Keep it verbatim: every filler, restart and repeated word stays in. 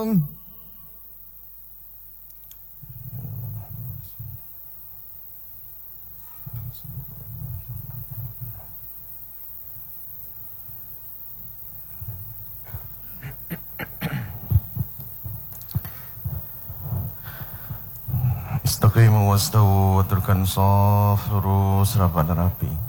Istaqimu wastawu waturkan saf, lurus rapat dan rapi.